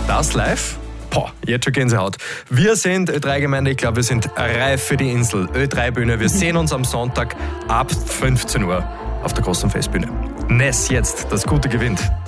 Das live? Boah, jetzt schon Gänsehaut. Wir sind Ö3-Gemeinde, ich glaube, wir sind reif für die Insel. Ö3-Bühne, wir sehen uns am Sonntag ab 15 Uhr auf der großen Festbühne. Ness jetzt, das Gute gewinnt.